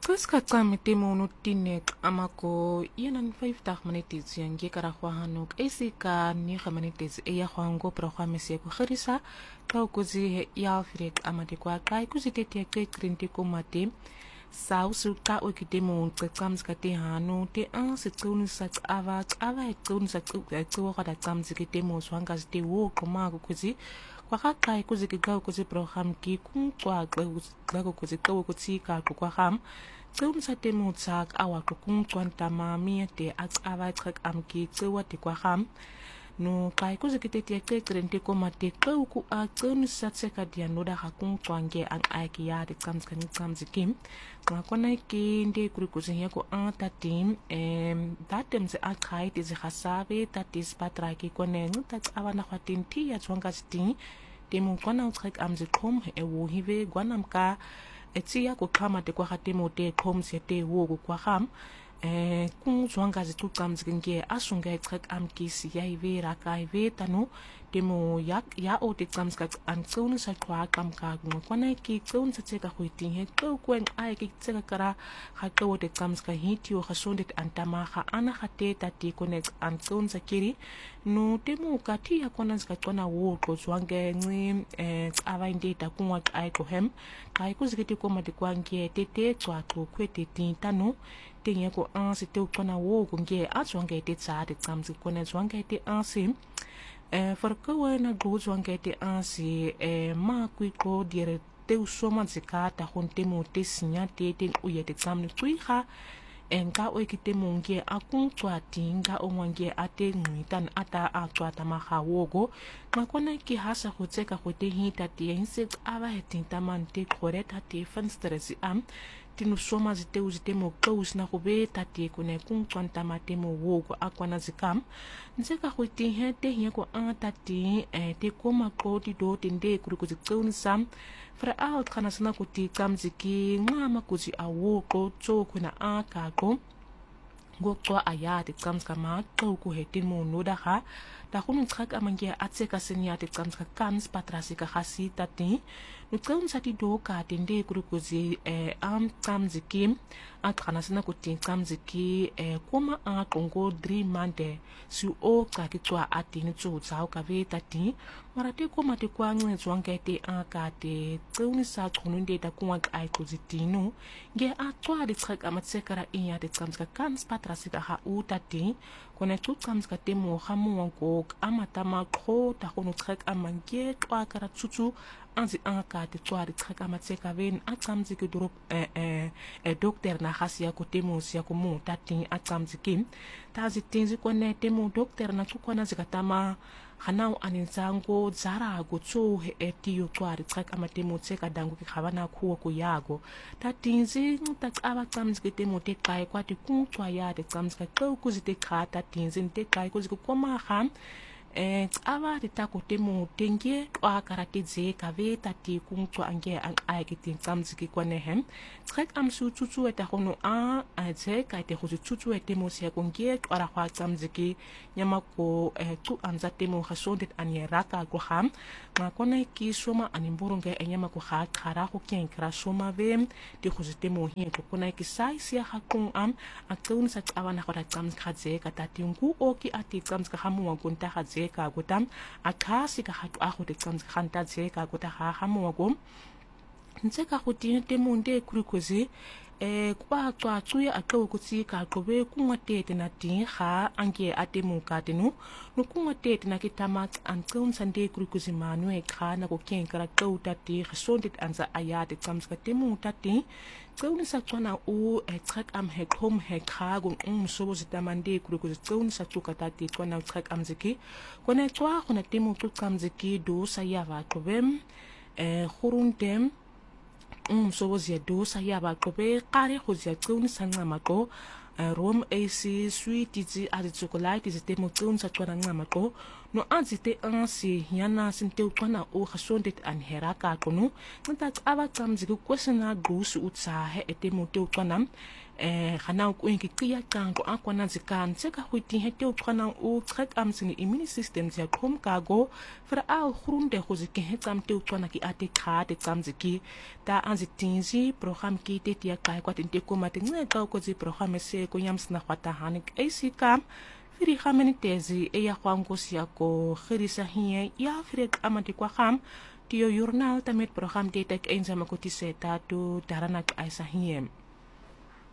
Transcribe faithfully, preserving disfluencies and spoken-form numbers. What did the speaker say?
Qiska qamete mono tinek amako yanan five tag minutes yan ge kara hanuk esika ni minutes e ya hwango pro khwamese ko khirisa ka kuzi ya frek amade kwa kai kuzi tete ke krinte ko mate sau su ka o kite mo qams ka te hanu te an se tsunu sa ava ava e tsunu sa tsuwa ka da qams ke te mo swanga te wo ko ma ko kuzi kwa ka kai kuzi ke ga kuzi program ki kun kwa ga ko kuzi ko ko tsi ka ko kwa ham tsum sa te mo tsak awa ko kun kwanta ma mi te at ava trek am ki tsuwa te kwa ham no kai kuzi ke te te ke krente ko mate ko ku a tsunu sa tse ka dia no da ha kun kwange an ai ki ya de qams ka ni qams kim ma kona ki nde kuri kuzi ya ko an ta tim em datem se a kai te ze hasabe ta tis patra ki kone no ta ava na khatin ti ya tswanga sti te mo kona trek am ze kom e wo hive gwanam ka etsia ko khama te kwa khate mo te kom se te wo ko kwa kham eh kung zwanga zi tukam zginge asunga trek am kisi ya ive ra ka ive tanu demo yak ya o te kams ka an tsunu sa kwa kam ka mo kwana ki tsun sa tseka huiting he ko kwen ai ki tseka kara ha to te kams ka hiti o khasonde antama kha ana khate ta ti connect an tsun sa kiri no demo ka ti ya kona ska kona wo ko zwange ngi eh ava inde ta kunwa ai ko hem kai ku zikiti ko ma te kwange te te tswa ko kwete tin tanu tinye ko an se te kona wo kunge a zwange te tsa te kams kona zwange te an sim eh for ko na go zwange te an si eh ma ku ko dire te usoma zikata honte mo te sinya te te uye te kams kui ha enka o kite monge akun tswa tinga o ngwange ate ngwitan ata a tswa ta ma hawogo ngakona ki hasa go tseka go te hita te insect ava hetinta man te koreta te fanstresi am tinu soma zite uzite mo close na go be ta te kone kun tswanta mate mo wogo akwana zikam ntseka go te he te he ko ata te te koma ko di do te nde kuri ko zikun sam fra out kana sana ko ti kamziki ngama kuzi awo ko tso kuna aka ko go tswa aya te kams kama to ko hetin mo no da ha da khunu trak amange atse ka senya te kams ka kams patrasi ka khasi tati no tsam sa ti do ka te nde kuri ko zi eh am kamziki at kana sana ko ti kamziki eh koma a kongo three mande su o ka ki tswa ati ni tso tsao ka ve tati mara te koma te kwa ngwe tswanga te aka te tsuni sa khunu nde ta kwa ai ko zitino nge a tswa di trak amatsekara inya te kams ka kams patrasi ka ha utati kone tu kams ka te mo ha mo go amata ma kho ta khono trak amange twa kara tsutsu anzi aka te tswa di trak amatseka ven a tsamzi ke drop eh eh eh doctor na hasia ko te mo sia ko mo tati a tsamzi kim ta zitinzi kone te mo doctor na tukona zikatama hanau aninzango zara go tso he etiyo twari tsak amate mo tseka dango ki khabana khuwa ko yago ta tinzi ta aba tsamzi ke te mo te kai kwa te ku twa ya te tsamzi ka ko ku zite khata tinzi te kai ko ziko koma ham eh aba te ta ko te mo tenge twa karate ze ka ve ta ti ku twa ange an ai ke tin tsamzi ki kone hem tsak am su tsutsu eta hono a a ze ka te ho tsutsu ete mo se ko nge twara kwa tsamzi ki nyama ko eh tu anza te mo khasondet anyeraka ko ham ma kona ki soma animburunga enyama ko ha khara ko ken kra soma ve te ho zite mo hi ko kona ki sai sia ha kun am a tun sa tsawa na ko ta tsamzi khatse ka ta tingu o ki ati tsamzi ka hamu wa kunta khatse ka gotam a khasi ka hatu a go te tsamzi khanta tse ka gota ha hamu wa gom ntseka go tine te mo nde kuri kozi eh kwa tswa tsuya a tlo kutsi ka qobe kunwa tete na tin ga anke ate mo ka tenu no kunwa tete na kitamat an tsun sande kuri kuzi manu e khana ko ken kara tlo tati gesondit anza ayate kams ka temu tati tsun sa tswana o e tsak am he kom he kha go um so zita mande kuri kuzi tsun sa tsuka tati tswana tsak am ziki kone tswa khona temu tsukam ziki do sa ya va qobem eh khuruntem um so was ya do sa ya ba qobe qare go zia tsuni sanga maqo rom ac sweet tsi a di chocolate tsi temo tsuni sa tswana nga maqo no anzite ansi yana sinteu kana o gesondheid aan heraka kono ntat aba tsamziki kwesena gusu utsahe etemu teu kana eh kana ku inki kia kanko akwana zikan tseka huiti heteu kana o trek amsini immune system ya kom kago fra al groente gozike hetam teu kana ki ate khate tsamziki ta anzitinzi program ki te tia kai kwat inte komate ngeka ko zi program se ko yamsna kwata hanik esikam Firi gamenitezi e ya kwangos ya ko gerisa hier ya firet amati kwa gam tio journal tamet program detek eenzame kotiseta to daranak aisa hier.